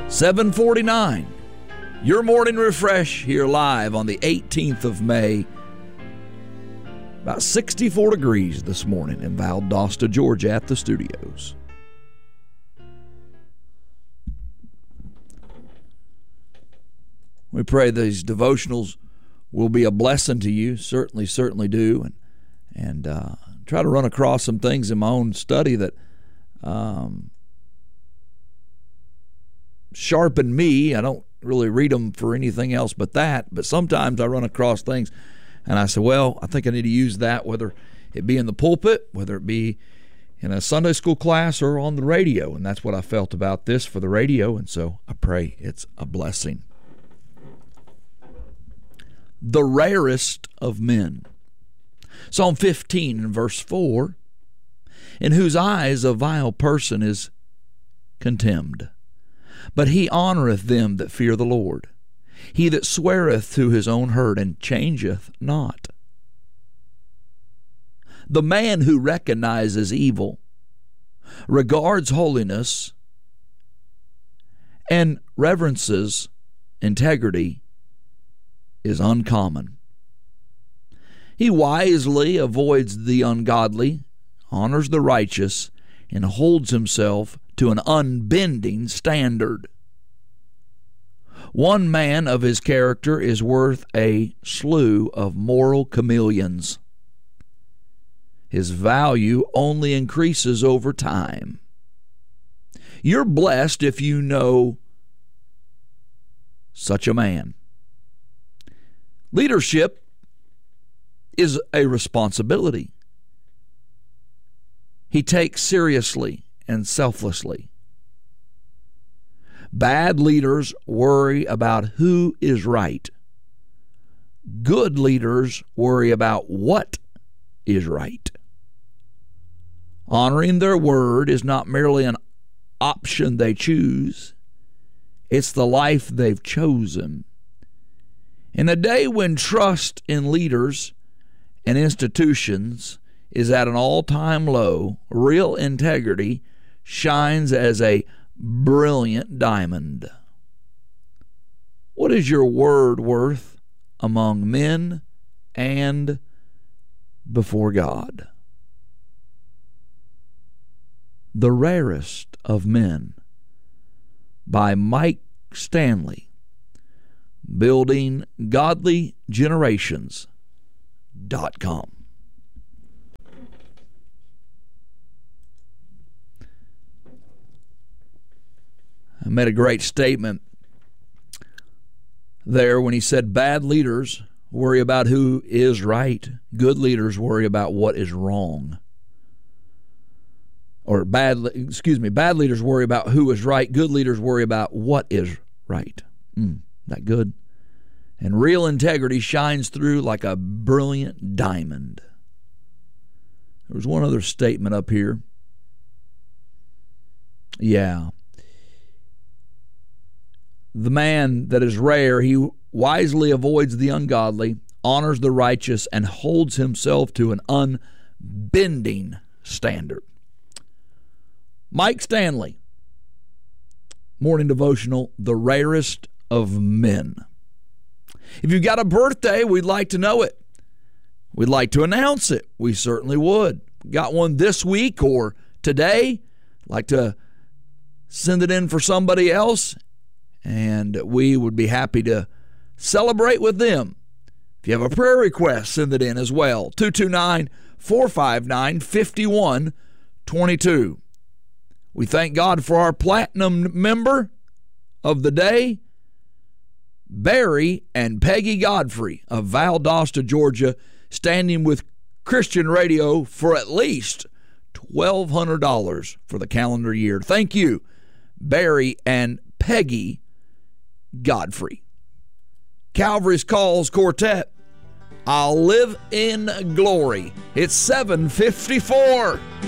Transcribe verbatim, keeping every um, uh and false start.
seven forty-nine. Your morning refresh here live on the eighteenth of May. About sixty-four degrees this morning in Valdosta, Georgia at the studios. We pray these devotionals will be a blessing to you. Certainly, certainly do. And, and uh, try to run across some things in my own study that um, sharpen me. I don't really read them for anything else but that. But sometimes I run across things and I say, well, I think I need to use that, whether it be in the pulpit, whether it be in a Sunday school class or on the radio. And that's what I felt about this for the radio. And so I pray it's a blessing. The rarest of men. Psalm fifteen and verse four, in whose eyes a vile person is contemned, but he honoreth them that fear the Lord. He that sweareth to his own hurt and changeth not. The man who recognizes evil, regards holiness, and reverences integrity is uncommon. He wisely avoids the ungodly, honors the righteous, and holds himself to an unbending standard. One man of his character is worth a slew of moral chameleons. His value only increases over time. You're blessed if you know such a man. Leadership is a responsibility he takes seriously and selflessly. Bad leaders worry about who is right. Good leaders worry about what is right. Honoring their word is not merely an option they choose. It's the life they've chosen. In a day when trust in leaders and institutions is at an all-time low, real integrity shines as a brilliant diamond. What is your word worth among men and before God? The Rarest of Men by Mike Stanley. building godly generations dot com. I made a great statement there when he said bad leaders worry about who is right. Good leaders worry about what is wrong. Or bad, excuse me, bad leaders worry about who is right. Good leaders worry about what is right. Mm, that good? And real integrity shines through like a brilliant diamond. There was one other statement up here. Yeah. The man that is rare, he wisely avoids the ungodly, honors the righteous, and holds himself to an unbending standard. Mike Stanley, morning devotional, The Rarest of Men. If you've got a birthday, we'd like to know it. We'd like to announce it. We certainly would. Got one this week or today? Like to send it in for somebody else? And we would be happy to celebrate with them. If you have a prayer request, send it in as well. two two nine, four five nine, five one two two. We thank God for our platinum member of the day, Barry and Peggy Godfrey of Valdosta, Georgia, standing with Christian Radio for at least twelve hundred dollars for the calendar year. Thank you, Barry and Peggy Godfrey. Calvary's Calls Quartet, I'll Live in Glory. It's seven fifty-four.